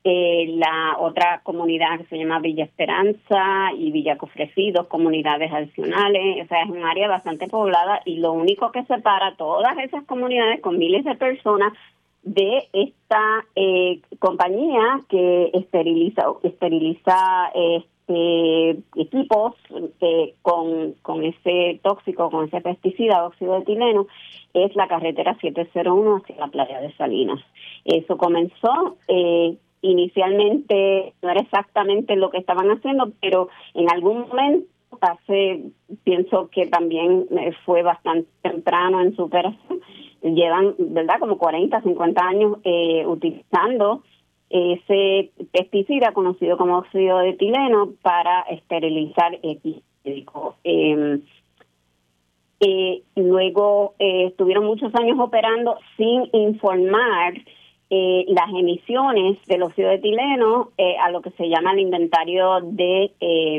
la otra comunidad que se llama Villa Esperanza y Villa Cofresí, 2 comunidades adicionales. O sea, es un área bastante poblada y lo único que separa todas esas comunidades con miles de personas de esta compañía que esteriliza equipos con ese tóxico, con ese pesticida, óxido de etileno, es la carretera 701 hacia la playa de Salinas. Eso comenzó, inicialmente no era exactamente lo que estaban haciendo, pero en algún momento, pienso que también fue bastante temprano en su operación, llevan, ¿verdad?, como 40, 50 años utilizando ese pesticida conocido como óxido de etileno para esterilizar equipos médicos. Luego estuvieron muchos años operando sin informar las emisiones del óxido de etileno a lo que se llama el inventario de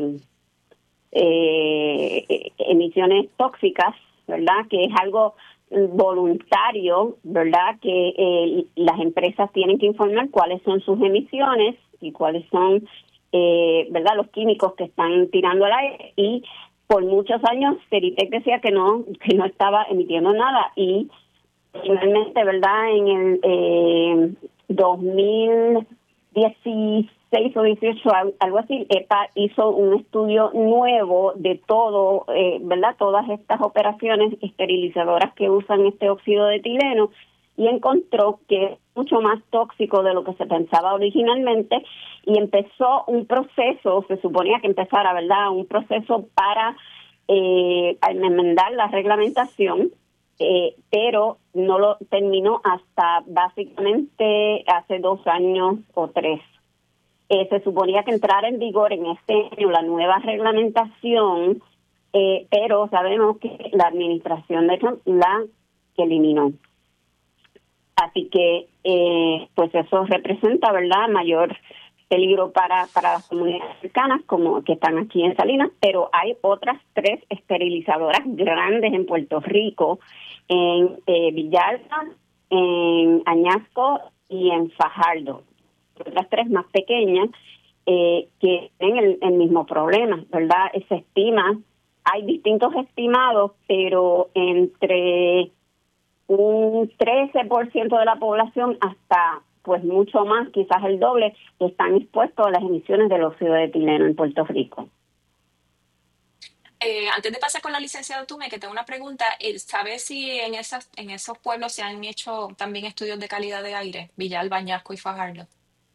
emisiones tóxicas, ¿verdad?, que es algo voluntario, ¿verdad?, que las empresas tienen que informar cuáles son sus emisiones y cuáles son, ¿verdad?, los químicos que están tirando al aire. Y por muchos años Steritec decía que no estaba emitiendo nada, y finalmente, ¿verdad?, en el 2016 o 18, algo así, EPA hizo un estudio nuevo de todo, ¿verdad?, todas estas operaciones esterilizadoras que usan este óxido de etileno, y encontró que es mucho más tóxico de lo que se pensaba originalmente, y empezó un proceso, se suponía que empezara, ¿verdad?, un proceso para enmendar la reglamentación, pero no lo terminó hasta básicamente hace 2 años o 3. Se suponía que entrara en vigor en este año la nueva reglamentación, pero sabemos que la administración de Trump la eliminó. Así que, pues eso representa, ¿verdad?, mayor peligro para las comunidades cercanas como que están aquí en Salinas, pero hay otras 3 esterilizadoras grandes en Puerto Rico, en Villalba, en Añasco y en Fajardo. Otras 3 más pequeñas que tienen el mismo problema, ¿verdad? Se estima, hay distintos estimados, pero entre un 13% de la población hasta pues mucho más, quizás el doble, están expuestos a las emisiones del óxido de etileno en Puerto Rico. Antes de pasar con la licenciada Tume, que tengo una pregunta, ¿sabes si en esos pueblos se han hecho también estudios de calidad de aire? Villalba, Añasco y Fajardo.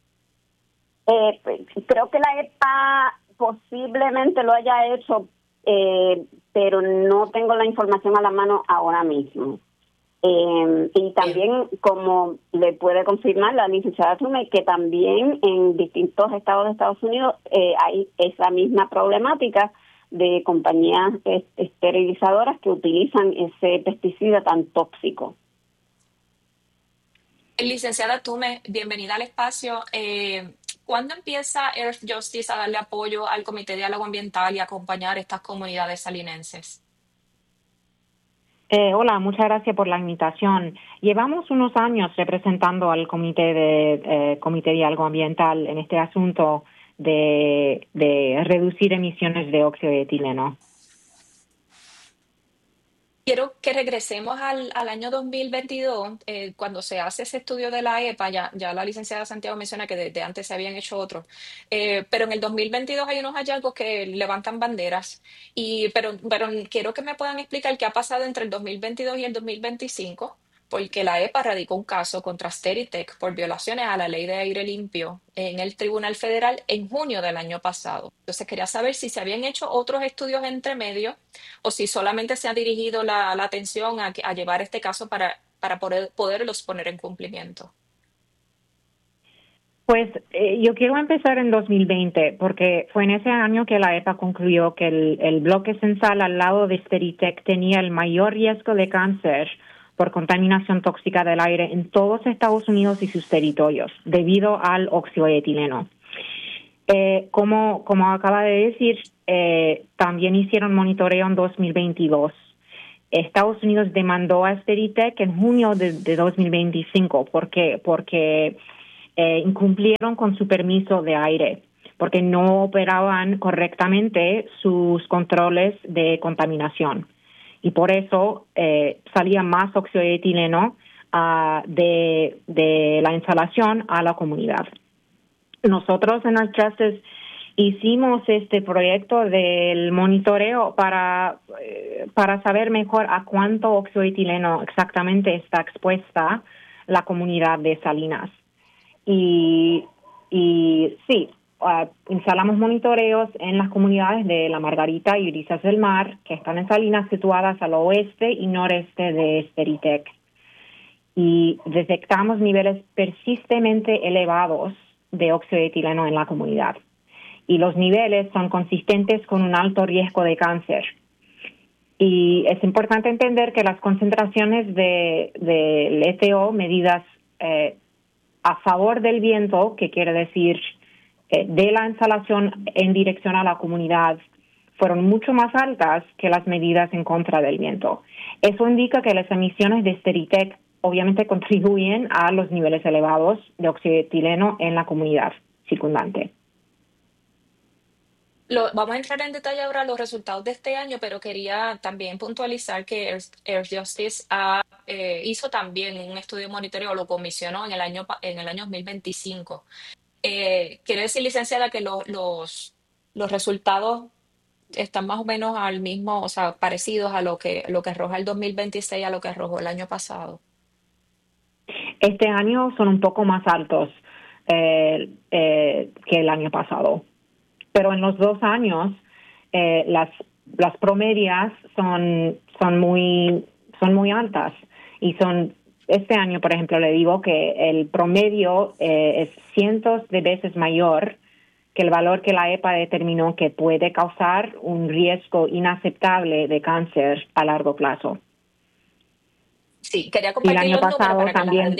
Creo que la EPA posiblemente lo haya hecho, pero no tengo la información a la mano ahora mismo. Y también, como le puede confirmar la licenciada Tume, que también en distintos estados de Estados Unidos hay esa misma problemática de compañías esterilizadoras que utilizan ese pesticida tan tóxico. Licenciada Tume, bienvenida al espacio. ¿Cuándo empieza Earth Justice a darle apoyo al Comité de Diálogo Ambiental y a acompañar estas comunidades salinenses? Hola, muchas gracias por la invitación. Llevamos unos años representando al Comité de Diálogo Ambiental en este asunto de reducir emisiones de óxido de etileno. Quiero que regresemos al año 2022, cuando se hace ese estudio de la EPA, ya la licenciada Santiago menciona que desde antes se habían hecho otros, pero en el 2022 hay unos hallazgos que levantan banderas, pero quiero que me puedan explicar qué ha pasado entre el 2022 y el 2025, porque la EPA radicó un caso contra Steritec por violaciones a la ley de aire limpio en el Tribunal Federal en junio del año pasado. Entonces quería saber si se habían hecho otros estudios entre medio o si solamente se ha dirigido la atención a llevar este caso para poderlos poner en cumplimiento. Pues yo quiero empezar en 2020, porque fue en ese año que la EPA concluyó que el bloque censal al lado de Steritec tenía el mayor riesgo de cáncer por contaminación tóxica del aire en todos Estados Unidos y sus territorios, debido al óxido de etileno. Como acaba de decir, también hicieron monitoreo en 2022. Estados Unidos demandó a Steritec en junio de 2025 porque incumplieron con su permiso de aire porque no operaban correctamente sus controles de contaminación. Y por eso salía más óxido de etileno de la instalación a la comunidad. Nosotros en Earth Justice hicimos este proyecto del monitoreo para saber mejor a cuánto óxido de etileno exactamente está expuesta la comunidad de Salinas. Y sí, instalamos monitoreos en las comunidades de La Margarita y Brisas del Mar, que están en Salinas situadas al oeste y noreste de Steritec. Y detectamos niveles persistentemente elevados de óxido de etileno en la comunidad. Y los niveles son consistentes con un alto riesgo de cáncer. Y es importante entender que las concentraciones del ETO medidas a favor del viento, que quiere decir de la instalación en dirección a la comunidad, fueron mucho más altas que las medidas en contra del viento. Eso indica que las emisiones de Steritec obviamente contribuyen a los niveles elevados de óxido de etileno en la comunidad circundante. Vamos a entrar en detalle ahora los resultados de este año, pero quería también puntualizar que Earth Justice hizo también un estudio de monitoreo, lo comisionó en el año 2025. Quiere decir, licenciada, que los resultados están más o menos al mismo, o sea, parecidos a lo que arroja el 2026 a lo que arrojó el año pasado. Este año son un poco más altos que el año pasado. Pero en los 2 años las promedias son muy altas y este año, por ejemplo, le digo que el promedio es cientos de veces mayor que el valor que la EPA determinó que puede causar un riesgo inaceptable de cáncer a largo plazo. Sí, quería Y el compartir año los números pasado para que también.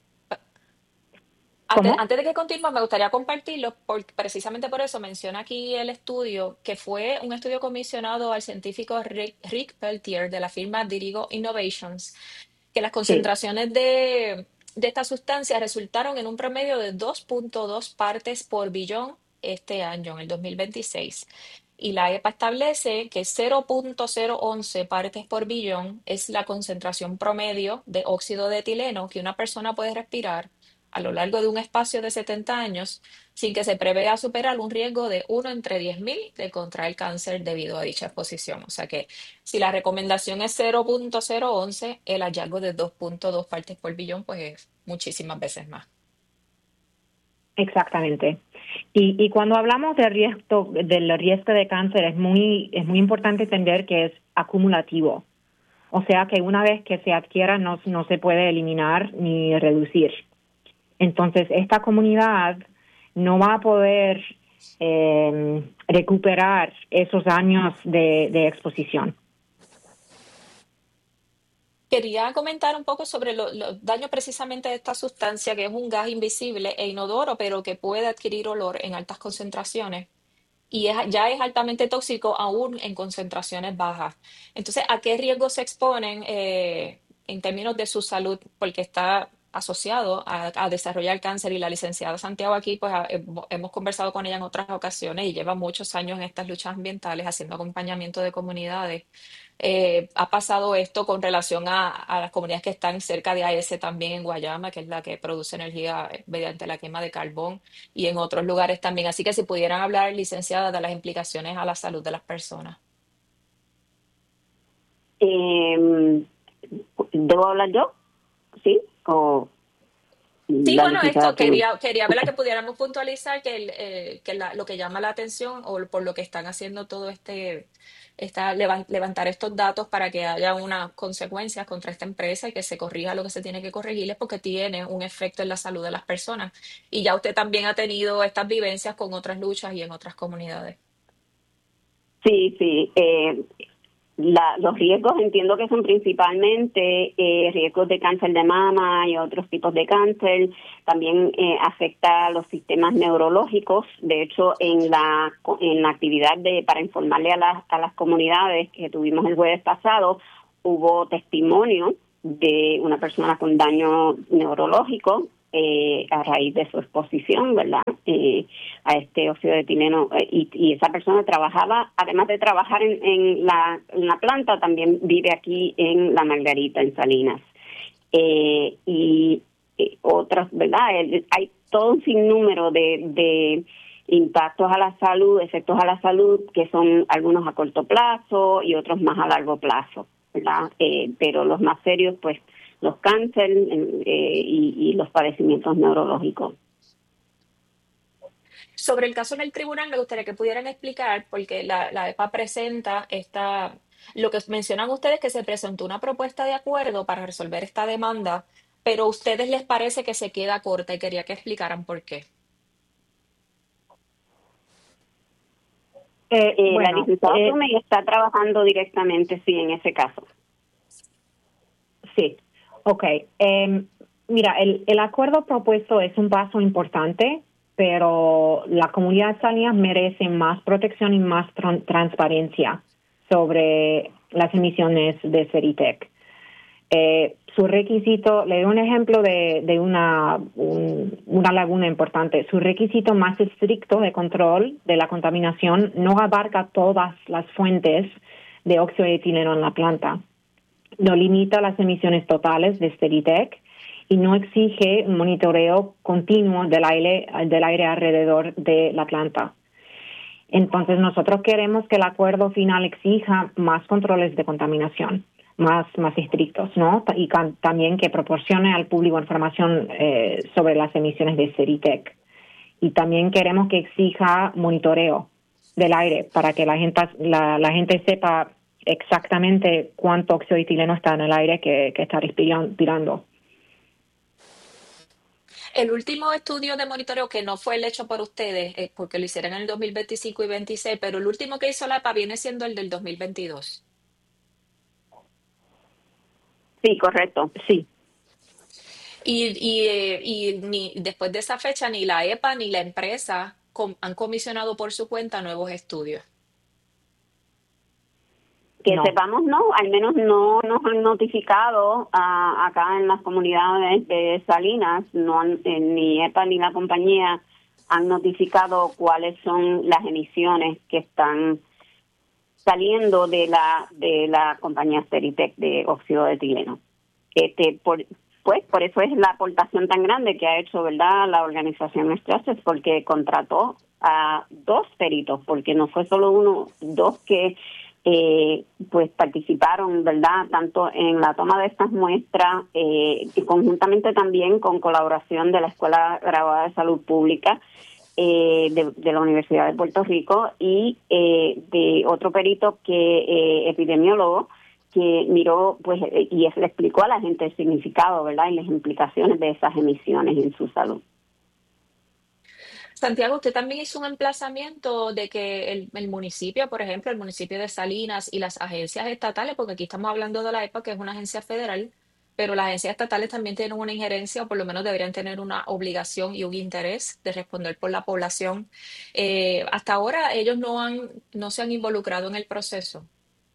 ¿Cómo? antes de que continúe, me gustaría compartirlo, porque precisamente por eso menciona aquí el estudio, que fue un estudio comisionado al científico Rick Peltier de la firma Dirigo Innovations, que las Sí. concentraciones de esta sustancia resultaron en un promedio de 2.2 partes por billón este año, en el 2026. Y la EPA establece que 0.011 partes por billón es la concentración promedio de óxido de etileno que una persona puede respirar a lo largo de un espacio de 70 años sin que se prevea superar un riesgo de 1 entre 10.000 de contraer cáncer debido a dicha exposición. O sea que si la recomendación es 0.011, el hallazgo de 2.2 partes por billón pues es muchísimas veces más. Exactamente. Y cuando hablamos del riesgo de cáncer es muy importante entender que es acumulativo. O sea que una vez que se adquiera no se puede eliminar ni reducir. Entonces esta comunidad no va a poder recuperar esos años de exposición. Quería comentar un poco sobre los daños precisamente de esta sustancia, que es un gas invisible e inodoro, pero que puede adquirir olor en altas concentraciones y ya es altamente tóxico aún en concentraciones bajas. Entonces, ¿a qué riesgos se exponen en términos de su salud? Porque está asociado a desarrollar cáncer, y la licenciada Santiago aquí, pues hemos conversado con ella en otras ocasiones y lleva muchos años en estas luchas ambientales haciendo acompañamiento de comunidades. Ha pasado esto con relación a las comunidades que están cerca de AES también en Guayama, que es la que produce energía mediante la quema de carbón, y en otros lugares también. Así que si pudieran hablar, licenciada, de las implicaciones a la salud de las personas. ¿Debo hablar yo? ¿Sí? ¿O Sí, la bueno, licenciada esto tiene? quería verla, que pudiéramos puntualizar lo que llama la atención, o por lo que están haciendo todo levantar estos datos para que haya unas consecuencias contra esta empresa y que se corrija lo que se tiene que corregir, es porque tiene un efecto en la salud de las personas. Y ya usted también ha tenido estas vivencias con otras luchas y en otras comunidades. Sí, sí. Los riesgos entiendo que son principalmente riesgos de cáncer de mama y otros tipos de cáncer. También afecta a los sistemas neurológicos. De hecho, en la actividad para informarle a las comunidades que tuvimos el jueves pasado, hubo testimonio de una persona con daño neurológico a raíz de su exposición, ¿verdad? A este óxido de etileno, y esa persona trabajaba, además de trabajar en la planta, también vive aquí en La Margarita, en Salinas. Y otras, ¿verdad? Hay todo un sinnúmero de impactos a la salud, efectos a la salud, que son algunos a corto plazo y otros más a largo plazo, ¿verdad? Pero los más serios, pues, los cánceres y los padecimientos neurológicos. Sobre el caso en el tribunal, me gustaría que pudieran explicar, porque la EPA presenta lo que mencionan ustedes, que se presentó una propuesta de acuerdo para resolver esta demanda, pero a ustedes les parece que se queda corta y quería que explicaran por qué. La licenciada Tumey está trabajando directamente, sí, en ese caso. Sí, ok. Mira, el acuerdo propuesto es un paso importante, pero la comunidad salina merece más protección y más transparencia sobre las emisiones de Ceritec. Su requisito, le doy un ejemplo de una laguna importante. Su requisito más estricto de control de la contaminación no abarca todas las fuentes de óxido de etileno en la planta. No limita las emisiones totales de Ceritec y no exige un monitoreo continuo del aire alrededor de la planta. Entonces, nosotros queremos que el acuerdo final exija más controles de contaminación, más estrictos, ¿no? Y también que proporcione al público información sobre las emisiones de Ceritec. Y también queremos que exija monitoreo del aire para que la gente sepa exactamente cuánto óxido de etileno está en el aire que está respirando. El último estudio de monitoreo, que no fue el hecho por ustedes, porque lo hicieron en el 2025 y 26, pero el último que hizo la EPA viene siendo el del 2022. Sí, correcto, sí. Y ni después de esa fecha, ni la EPA ni la empresa han comisionado por su cuenta nuevos estudios. Que sepamos, no, al menos no nos han notificado acá en las comunidades de Salinas, ni EPA ni la compañía han notificado cuáles son las emisiones que están saliendo de la compañía Ceritec de óxido de etileno. Por eso es la aportación tan grande que ha hecho, ¿verdad?, la organización Structures, porque contrató a 2 peritos, porque no fue solo uno, 2 que pues participaron, ¿verdad?, tanto en la toma de estas muestras y conjuntamente también con colaboración de la Escuela Graduada de Salud Pública de la Universidad de Puerto Rico y de otro perito epidemiólogo que miró, pues, y le explicó a la gente el significado, ¿verdad?, y las implicaciones de esas emisiones en su salud. Santiago, usted también hizo un emplazamiento de que el municipio, por ejemplo, el municipio de Salinas y las agencias estatales, porque aquí estamos hablando de la EPA, que es una agencia federal, pero las agencias estatales también tienen una injerencia, o por lo menos deberían tener una obligación y un interés de responder por la población. Hasta ahora ellos no se han involucrado en el proceso.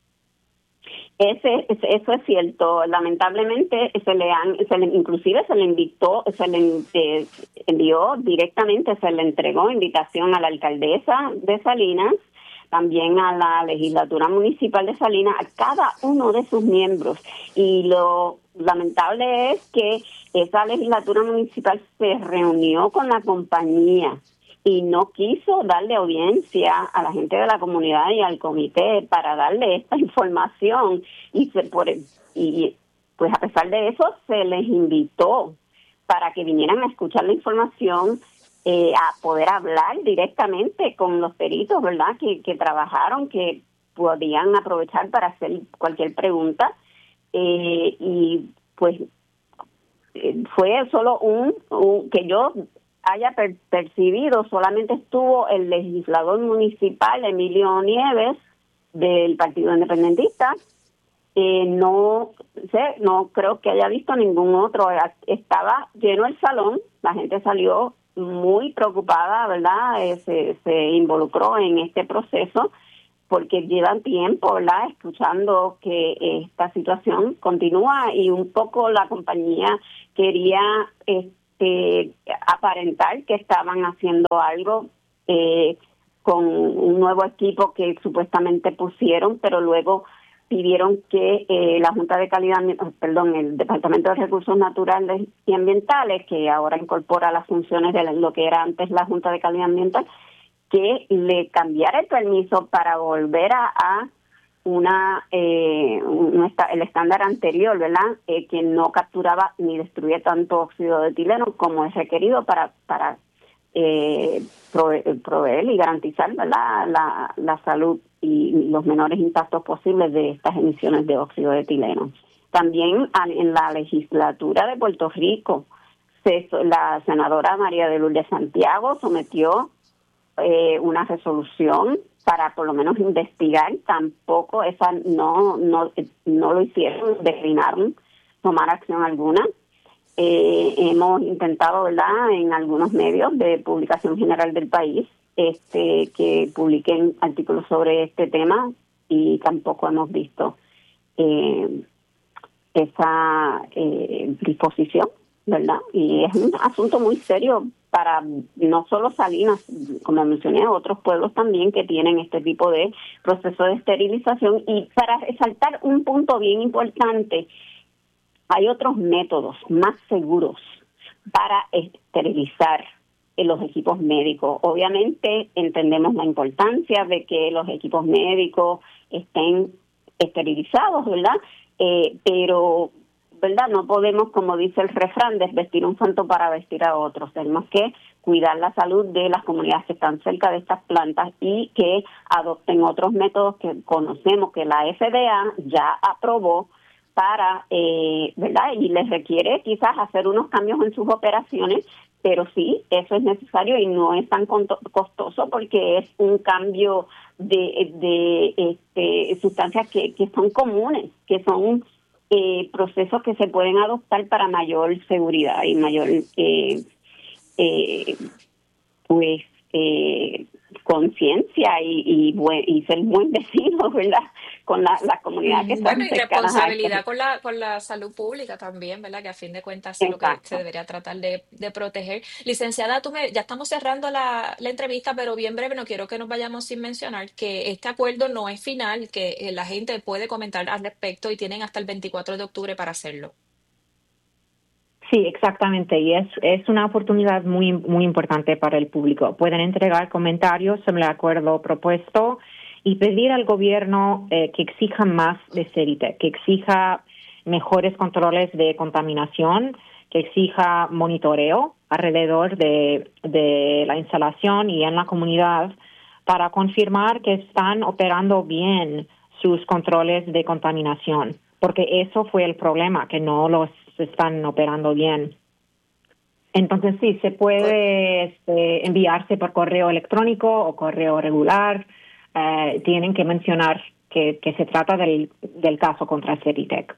Eso es cierto. Lamentablemente inclusive se le invitó, envió directamente, se le entregó invitación a la alcaldesa de Salinas, también a la legislatura municipal de Salinas, a cada uno de sus miembros. Y lo lamentable es que esa legislatura municipal se reunió con la compañía y no quiso darle audiencia a la gente de la comunidad y al comité para darle esta información y pues a pesar de eso se les invitó para que vinieran a escuchar la información, a poder hablar directamente con los peritos, ¿verdad?, que trabajaron, que podían aprovechar para hacer cualquier pregunta, y pues fue solo que yo haya percibido, solamente estuvo el legislador municipal Emilio Nieves del Partido Independentista. No creo que haya visto ningún otro. Estaba lleno el salón, la gente salió muy preocupada, ¿verdad? Se involucró en este proceso porque llevan tiempo, ¿verdad?, escuchando que esta situación continúa y un poco la compañía quería aparentar que estaban haciendo algo con un nuevo equipo que supuestamente pusieron, pero luego pidieron que la Junta de Calidad, el Departamento de Recursos Naturales y Ambientales, que ahora incorpora las funciones de lo que era antes la Junta de Calidad Ambiental, que le cambiara el permiso para volver a el estándar anterior, ¿verdad? Que no capturaba ni destruía tanto óxido de etileno como es requerido para proveer y garantizar, ¿verdad?, la salud y los menores impactos posibles de estas emisiones de óxido de etileno. También en la legislatura de Puerto Rico, la senadora María de Lourdes Santiago sometió una resolución para por lo menos investigar. Tampoco esa no lo hicieron, declinaron tomar acción alguna. Hemos intentado, ¿verdad?, en algunos medios de publicación general del país que publiquen artículos sobre este tema y tampoco hemos visto esa disposición, ¿verdad? Y es un asunto muy serio para no solo Salinas, como mencioné, otros pueblos también que tienen este tipo de proceso de esterilización. Y para resaltar un punto bien importante, hay otros métodos más seguros para esterilizar los equipos médicos. Obviamente entendemos la importancia de que los equipos médicos estén esterilizados, ¿verdad? Pero, ¿verdad?, no podemos, como dice el refrán, desvestir un santo para vestir a otros. Tenemos que cuidar la salud de las comunidades que están cerca de estas plantas y que adopten otros métodos que conocemos que la FDA ya aprobó para, ¿verdad? Y les requiere quizás hacer unos cambios en sus operaciones, pero sí, eso es necesario y no es tan costoso porque es un cambio de sustancias que son comunes, que son procesos que se pueden adoptar para mayor seguridad y mayor conciencia y ser buen vecino, ¿verdad?, con la comunidad que está Bueno, y cercana a esto. responsabilidad con la salud pública también, ¿verdad? Que a fin de cuentas es lo que se Exacto. debería tratar de proteger. Licenciada, ya estamos cerrando la entrevista, pero bien breve, no quiero que nos vayamos sin mencionar que este acuerdo no es final, que la gente puede comentar al respecto y tienen hasta el 24 de octubre para hacerlo. Sí, exactamente, y es una oportunidad muy muy importante para el público. Pueden entregar comentarios sobre el acuerdo propuesto y pedir al gobierno que exija más de CERITEC, que exija mejores controles de contaminación, que exija monitoreo alrededor de la instalación y en la comunidad para confirmar que están operando bien sus controles de contaminación, porque eso fue el problema, que no los están operando bien. Entonces sí, se puede enviarse por correo electrónico o correo regular. Tienen que mencionar que se trata del caso contra CERITEC.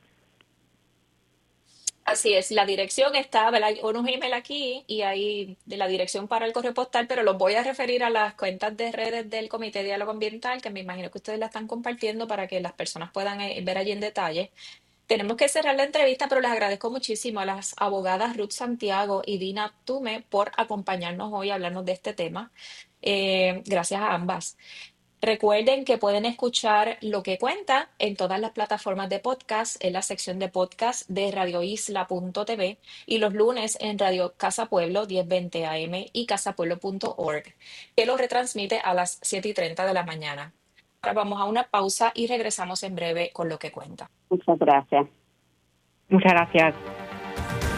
Así es, la dirección está, ¿verdad? Hay unos email aquí y hay de la dirección para el correo postal, pero los voy a referir a las cuentas de redes del Comité de Diálogo Ambiental, que me imagino que ustedes la están compartiendo para que las personas puedan ver allí en detalle. Tenemos que cerrar la entrevista, pero les agradezco muchísimo a las abogadas Ruth Santiago y Dina Tume por acompañarnos hoy a hablarnos de este tema. Gracias a ambas. Recuerden que pueden escuchar Lo que cuenta en todas las plataformas de podcast, en la sección de podcast de radioisla.tv y los lunes en Radio Casa Pueblo 1020 AM y casapueblo.org, que lo retransmite a las 7:30 de la mañana. Ahora vamos a una pausa y regresamos en breve con Lo que cuenta. Muchas gracias. Muchas gracias.